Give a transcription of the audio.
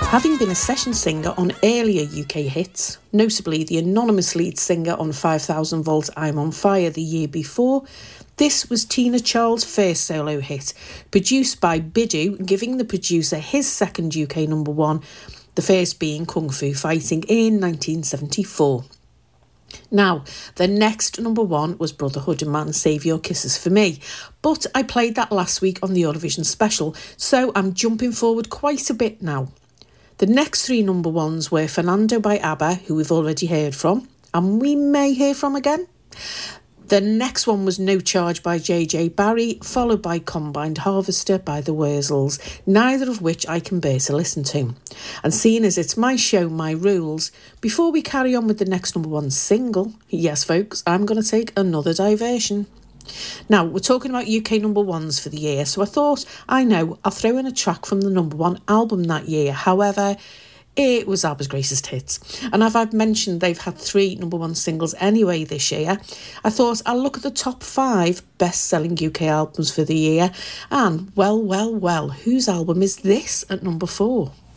Having been a session singer on earlier UK hits, notably the anonymous lead singer on 5000 Volts I'm on Fire the year before, this was Tina Charles' first solo hit, produced by Bidoo, giving the producer his second UK number one, the first being Kung Fu Fighting in 1974. Now, the next number one was Brotherhood and Man Save Your Kisses for Me, but I played that last week on the Eurovision special, so I'm jumping forward quite a bit now. The next three number ones were Fernando by ABBA, who we've already heard from, and we may hear from again. The next one was No Charge by JJ Barry, followed by Combined Harvester by the Wurzels, neither of which I can bear to listen to. And seeing as it's my show, my rules, before we carry on with the next number one single, yes folks, I'm going to take another diversion. Now, we're talking about UK number ones for the year, so I thought, I'll throw in a track from the number one album that year. However, it was ABBA's Greatest Hits. And as I've mentioned, they've had 3 number one singles anyway this year. I thought I'll look at the top 5 best-selling UK albums for the year. And, well, whose album is this at number 4?